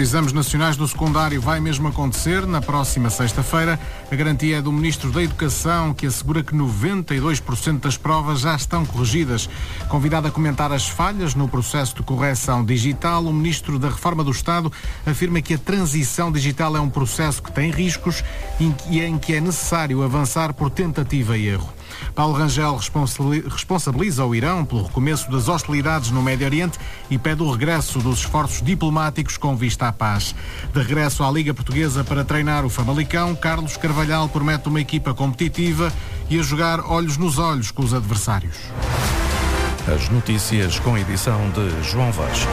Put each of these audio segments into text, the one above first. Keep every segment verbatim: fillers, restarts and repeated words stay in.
exames nacionais do secundário vai mesmo acontecer na próxima sexta-feira. A garantia é do Ministro da Educação, que assegura que noventa e dois por cento das provas já estão corrigidas. Convidado a comentar as falhas no processo de correção digital, o Ministro da Reforma do Estado afirma que a transição digital é um processo que tem riscos e em que é necessário avançar por tentativa e erro. Paulo Rangel responsabiliza o Irão pelo recomeço das hostilidades no Médio Oriente e pede o regresso dos esforços diplomáticos com vista à paz. De regresso à Liga Portuguesa para treinar o Famalicão, Carlos Carvalhal promete uma equipa competitiva e a jogar olhos nos olhos com os adversários. As notícias com a edição de João Vaz.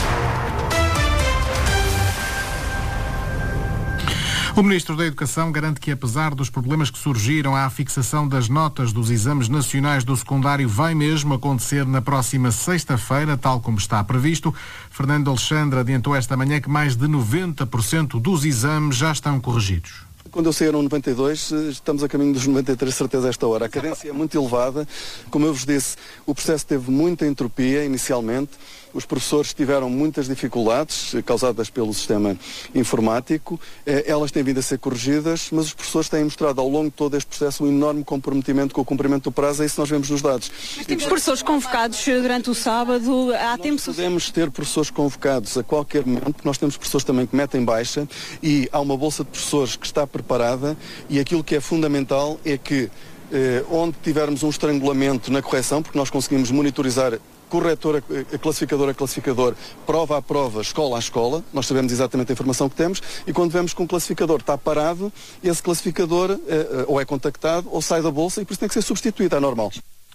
O Ministro da Educação garante que, apesar dos problemas que surgiram à fixação das notas dos exames nacionais do secundário, vai mesmo acontecer na próxima sexta-feira, tal como está previsto. Fernando Alexandre adiantou esta manhã que mais de noventa por cento dos exames já estão corrigidos. Quando eu saí eram noventa e dois, estamos a caminho dos noventa e três, certeza, a esta hora. A cadência é muito elevada. Como eu vos disse, o processo teve muita entropia inicialmente. Os professores tiveram muitas dificuldades causadas pelo sistema informático. Elas têm vindo a ser corrigidas, mas os professores têm mostrado ao longo de todo este processo um enorme comprometimento com o cumprimento do prazo. É isso que nós vemos nos dados. Mas temos professores convocados durante o sábado. Há tempo suficiente? Podemos ter professores convocados a qualquer momento, porque nós temos professores também que metem baixa e há uma bolsa de professores que está preparada e aquilo que é fundamental é que eh, onde tivermos um estrangulamento na correção, porque nós conseguimos monitorizar corretor a classificador a classificador, prova a prova, escola a escola, nós sabemos exatamente a informação que temos e quando vemos que um classificador está parado, esse classificador eh, ou é contactado ou sai da bolsa e por isso tem que ser substituído, é normal.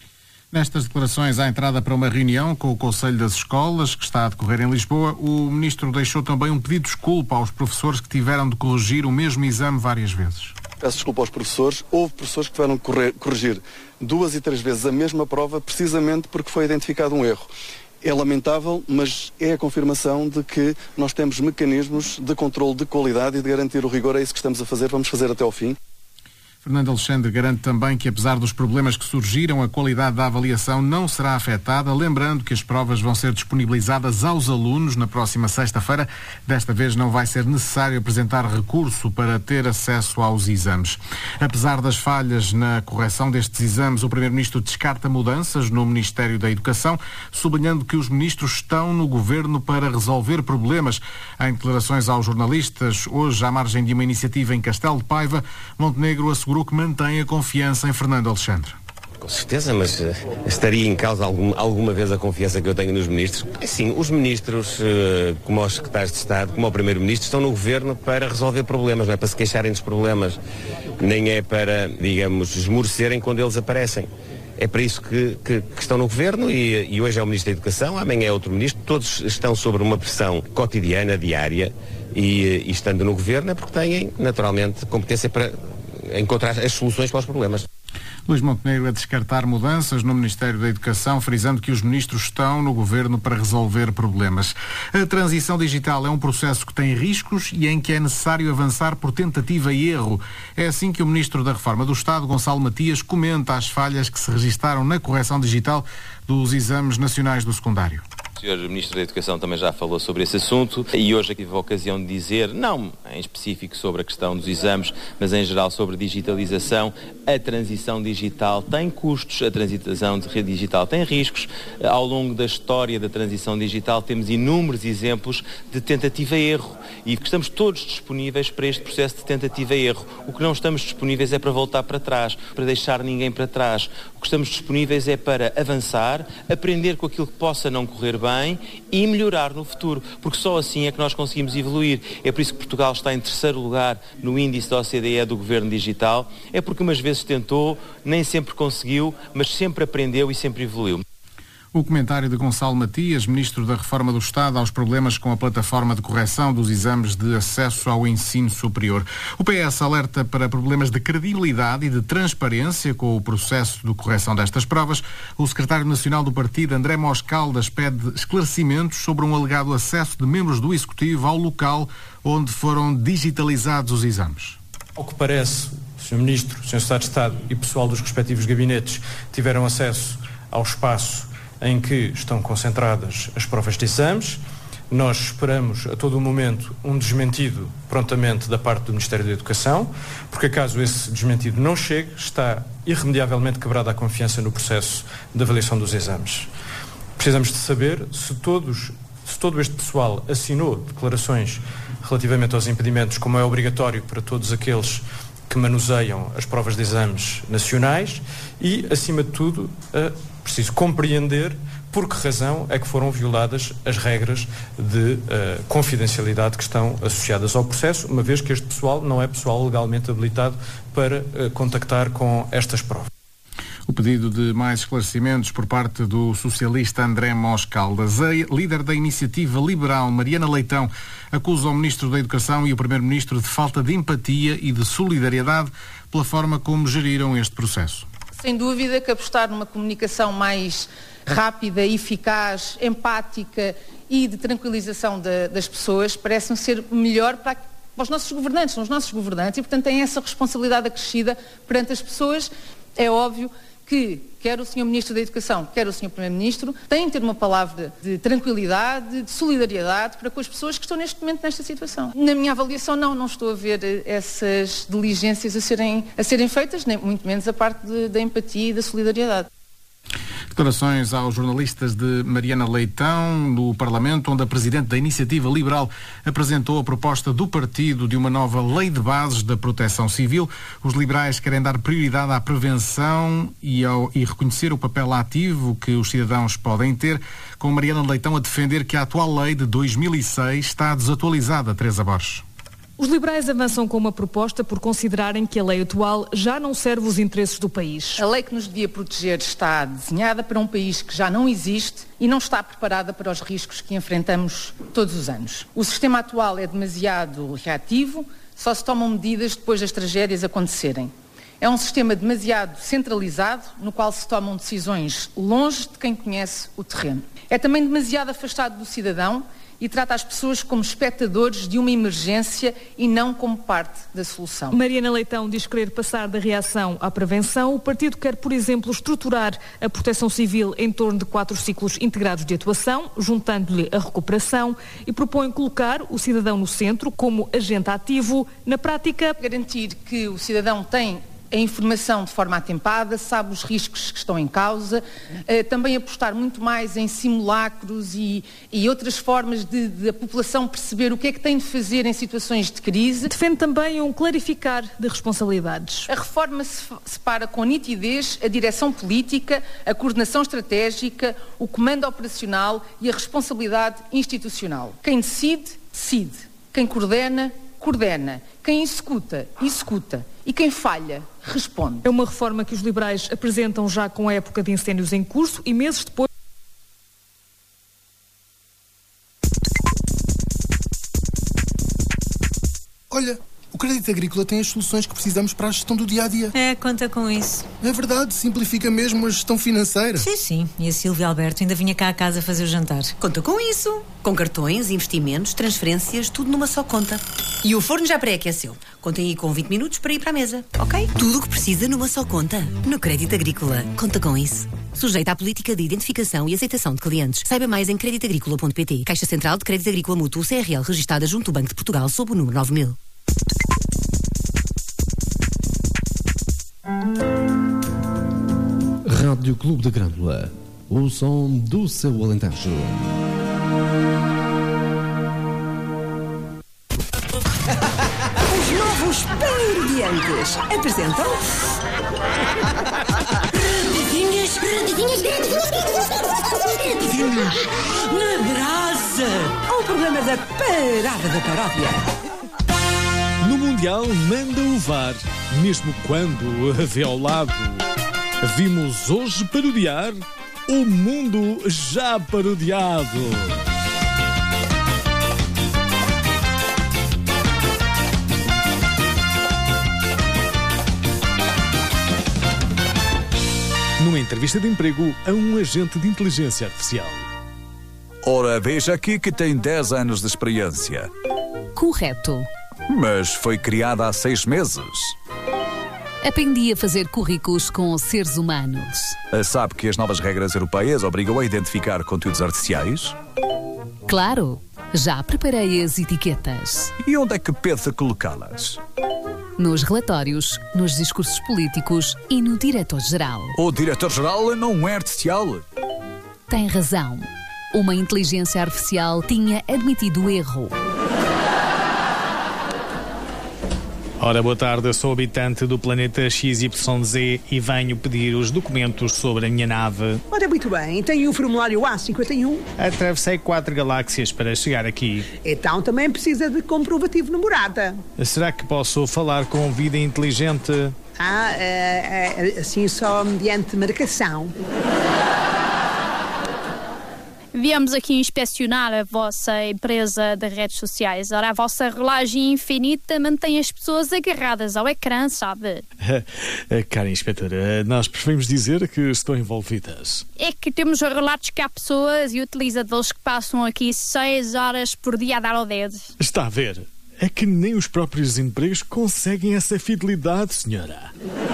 Nestas declarações, à entrada para uma reunião com o Conselho das Escolas, que está a decorrer em Lisboa, o Ministro deixou também um pedido de desculpa aos professores que tiveram de corrigir o mesmo exame várias vezes. Peço desculpa aos professores. Houve professores que tiveram de corrigir duas e três vezes a mesma prova, precisamente porque foi identificado um erro. É lamentável, mas é a confirmação de que nós temos mecanismos de controle de qualidade e de garantir o rigor. É isso que estamos a fazer, vamos fazer até ao fim. Fernando Alexandre garante também que, apesar dos problemas que surgiram, a qualidade da avaliação não será afetada, lembrando que as provas vão ser disponibilizadas aos alunos na próxima sexta-feira. Desta vez não vai ser necessário apresentar recurso para ter acesso aos exames. Apesar das falhas na correção destes exames, o Primeiro-Ministro descarta mudanças no Ministério da Educação, sublinhando que os ministros estão no governo para resolver problemas. Em declarações aos jornalistas, hoje, à margem de uma iniciativa em Castelo de Paiva, Montenegro assegurou que mantém a confiança em Fernando Alexandre. Com certeza, mas uh, estaria em causa algum, alguma vez a confiança que eu tenho nos ministros? Sim, os ministros, uh, como os secretários de Estado, como o Primeiro-Ministro, estão no governo para resolver problemas, não é para se queixarem dos problemas, nem é para, digamos, esmorecerem quando eles aparecem. É para isso que, que, que estão no governo e, e hoje é o Ministro da Educação, amanhã é outro Ministro, todos estão sob uma pressão cotidiana, diária e, e estando no governo é porque têm, naturalmente, competência para encontrar as soluções para os problemas. Luís Montenegro a descartar mudanças no Ministério da Educação, frisando que os ministros estão no governo para resolver problemas. A transição digital é um processo que tem riscos e em que é necessário avançar por tentativa e erro. É assim que o Ministro da Reforma do Estado, Gonçalo Matias, comenta as falhas que se registaram na correção digital dos exames nacionais do secundário. O senhor Ministro da Educação também já falou sobre esse assunto e hoje aqui tive a ocasião de dizer, não em específico sobre a questão dos exames, mas em geral sobre digitalização. A transição digital tem custos, a transição digital tem riscos. Ao longo da história da transição digital temos inúmeros exemplos de tentativa e erro e que estamos todos disponíveis para este processo de tentativa e erro. O que não estamos disponíveis é para voltar para trás, para deixar ninguém para trás. O que estamos disponíveis é para avançar, aprender com aquilo que possa não correr bem e melhorar no futuro, porque só assim é que nós conseguimos evoluir. É por isso que Portugal está em terceiro lugar no índice da O C D E do Governo Digital, é porque umas vezes tentou, nem sempre conseguiu, mas sempre aprendeu e sempre evoluiu. O comentário de Gonçalo Matias, Ministro da Reforma do Estado, aos problemas com a plataforma de correção dos exames de acesso ao ensino superior. O P S alerta para problemas de credibilidade e de transparência com o processo de correção destas provas. O secretário nacional do partido, André Mos Caldas, pede esclarecimentos sobre um alegado acesso de membros do Executivo ao local onde foram digitalizados os exames. Ao que parece, o senhor Ministro, o senhor Secretário de Estado e pessoal dos respectivos gabinetes tiveram acesso ao espaço em que estão concentradas as provas de exames. Nós esperamos a todo o momento um desmentido prontamente da parte do Ministério da Educação, porque caso esse desmentido não chegue, está irremediavelmente quebrada a confiança no processo de avaliação dos exames. Precisamos de saber se todos, se todo este pessoal assinou declarações relativamente aos impedimentos, como é obrigatório para todos aqueles que manuseiam as provas de exames nacionais e, acima de tudo, é preciso compreender por que razão é que foram violadas as regras de uh, confidencialidade que estão associadas ao processo, uma vez que este pessoal não é pessoal legalmente habilitado para uh, contactar com estas provas. O pedido de mais esclarecimentos por parte do socialista André Mos Caldas. A líder da Iniciativa Liberal, Mariana Leitão, acusa o Ministro da Educação e o Primeiro-Ministro de falta de empatia e de solidariedade pela forma como geriram este processo. Sem dúvida que apostar numa comunicação mais rápida, eficaz, empática e de tranquilização de, das pessoas parece-me ser melhor para, para os nossos governantes, são os nossos governantes e, portanto, têm essa responsabilidade acrescida perante as pessoas. É óbvio que quer o senhor Ministro da Educação, quer o senhor Primeiro-Ministro, têm de ter uma palavra de tranquilidade, de solidariedade para com as pessoas que estão neste momento nesta situação. Na minha avaliação, não, não estou a ver essas diligências a serem, a serem feitas, nem muito menos a parte de, da empatia e da solidariedade. Declarações aos jornalistas de Mariana Leitão no Parlamento, onde a Presidente da Iniciativa Liberal apresentou a proposta do partido de uma nova lei de bases da proteção civil. Os liberais querem dar prioridade à prevenção e, ao, e reconhecer o papel ativo que os cidadãos podem ter, com Mariana Leitão a defender que a atual lei de dois mil e seis está desatualizada. Teresa Borges. Os liberais avançam com uma proposta por considerarem que a lei atual já não serve os interesses do país. A lei que nos devia proteger está desenhada para um país que já não existe e não está preparada para os riscos que enfrentamos todos os anos. O sistema atual é demasiado reativo, só se tomam medidas depois das tragédias acontecerem. É um sistema demasiado centralizado, no qual se tomam decisões longe de quem conhece o terreno. É também demasiado afastado do cidadão e trata as pessoas como espectadores de uma emergência e não como parte da solução. Mariana Leitão diz querer passar da reação à prevenção. O partido quer, por exemplo, estruturar a proteção civil em torno de quatro ciclos integrados de atuação, juntando-lhe a recuperação, e propõe colocar o cidadão no centro como agente ativo. Na prática, garantir que o cidadão tem a informação de forma atempada, sabe os riscos que estão em causa, uh, também apostar muito mais em simulacros e, e outras formas de, de a população perceber o que é que tem de fazer em situações de crise. Defende também um clarificar de responsabilidades. A reforma se separa com nitidez a direção política, a coordenação estratégica, o comando operacional e a responsabilidade institucional. Quem decide, decide. Quem coordena, coordena. Quem executa, executa. E quem falha, responde. É uma reforma que os liberais apresentam já com a época de incêndios em curso e meses depois. Olha, o Crédito Agrícola tem as soluções que precisamos para a gestão do dia-a-dia. É, conta com isso. É verdade, simplifica mesmo a gestão financeira. Sim, sim. E a Silvia Alberto ainda vinha cá a casa fazer o jantar. Conta com isso. Com cartões, investimentos, transferências, tudo numa só conta. E o forno já pré-aqueceu. Contem aí com vinte minutos para ir para a mesa, ok? Tudo o que precisa numa só conta. No Crédito Agrícola. Conta com isso. Sujeita à política de identificação e aceitação de clientes. Saiba mais em crédito agrícola ponto pt. Caixa Central de Crédito Agrícola Mútuo C R L, registada junto ao Banco de Portugal sob o número nove mil. Rádio Clube da Grândola, o som do seu Alentejo. Os novos Pan-Indiantes apresentam... Radinhas, radinhas, radinhas na brasa. O programa da Parada da Paródia. No Mundial manda o V A R, mesmo quando a vê ao lado. Vimos hoje parodiar o mundo já parodiado. Numa entrevista de emprego a um agente de inteligência artificial. Ora, veja aqui que tem dez anos de experiência. Correto. Mas foi criada há seis meses. Aprendi a fazer currículos com seres humanos. Sabe que as novas regras europeias obrigam a identificar conteúdos artificiais? Claro. Já preparei as etiquetas. E onde é que pensa colocá-las? Nos relatórios, nos discursos políticos e no diretor-geral. O diretor-geral não é artificial. Tem razão. Uma inteligência artificial tinha admitido o erro. Ora, boa tarde, eu sou habitante do planeta X Y Z e venho pedir os documentos sobre a minha nave. Ora, muito bem, tenho o formulário A cinquenta e um. Atravessei quatro galáxias para chegar aqui. Então também precisa de comprovativo de morada. Será que posso falar com vida inteligente? Ah, é, é, assim só mediante marcação. Viemos aqui inspecionar a vossa empresa de redes sociais. Ora, a vossa relagem infinita mantém as pessoas agarradas ao ecrã, sabe? Cara inspetora, nós preferimos dizer que estão envolvidas. É que temos relatos que há pessoas e utilizadores que passam aqui seis horas por dia a dar ao dedo. Está a ver? É que nem os próprios empregos conseguem essa fidelidade, senhora.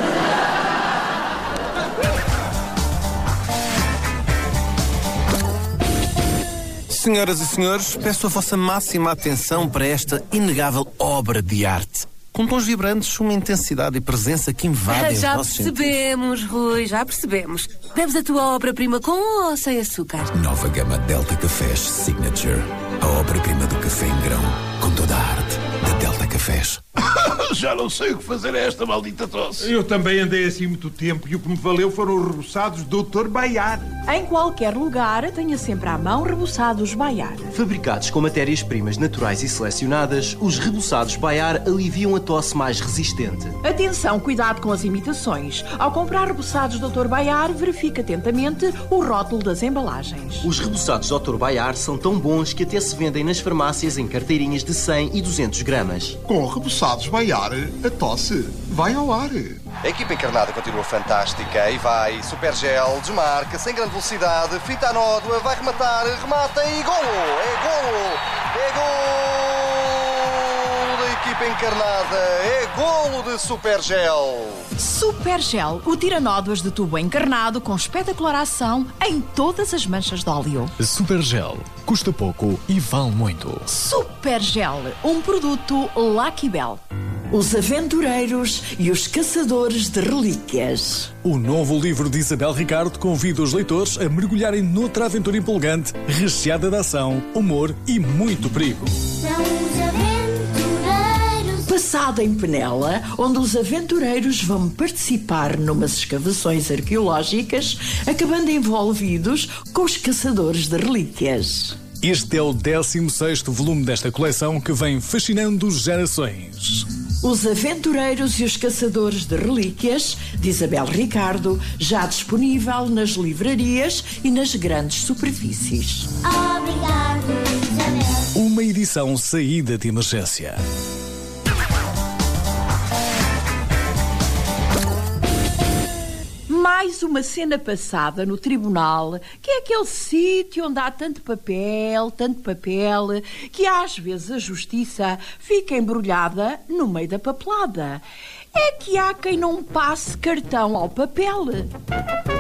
Senhoras e senhores, peço a vossa máxima atenção para esta inegável obra de arte. Com tons vibrantes, uma intensidade e presença que invadem os Já nossos sentidos. percebemos, Rui, já percebemos. Bebes a tua obra-prima com ou sem açúcar? Nova gama Delta Cafés Signature. A obra-prima do café em grão, com toda a arte da Delta Cafés. Já não sei o que fazer a esta maldita tosse. Eu também andei assim muito tempo e o que me valeu foram os reboçados doutor Baiar. Em qualquer lugar, tenha sempre à mão reboçados Baiar. Fabricados com matérias-primas naturais e selecionadas, os reboçados Baiar aliviam a tosse mais resistente. Atenção, cuidado com as imitações. Ao comprar reboçados doutor Baiar, verifique atentamente o rótulo das embalagens. Os reboçados doutor Baiar são tão bons que até se vendem nas farmácias em carteirinhas de cem e duzentos gramas. Com reboçados Baiar, a tosse vai ao ar. A equipa encarnada continua fantástica e vai. Supergel, desmarca, sem grande velocidade, fita a nódoa, vai rematar, remata e golo! É golo! É golo da equipa encarnada! É golo de Supergel! Supergel, o tira-nódoas de tubo encarnado com espetacular ação em todas as manchas de óleo. Supergel. Custa pouco e vale muito. Supergel, um produto Lucky Bell. Os aventureiros e os caçadores de relíquias. O novo livro de Isabel Ricardo convida os leitores a mergulharem noutra aventura empolgante, recheada de ação, humor e muito perigo. São os aventureiros. Passada em Penela, onde os aventureiros vão participar numas escavações arqueológicas, acabando envolvidos com os caçadores de relíquias. Este é o décimo sexto volume desta coleção que vem fascinando gerações. Os Aventureiros e os Caçadores de Relíquias, de Isabel Ricardo, já disponível nas livrarias e nas grandes superfícies. Obrigado, Isabel. Uma edição saída de emergência. Mais uma cena passada no tribunal, que é aquele sítio onde há tanto papel, tanto papel, que às vezes a justiça fica embrulhada no meio da papelada. É que há quem não passe cartão ao papel.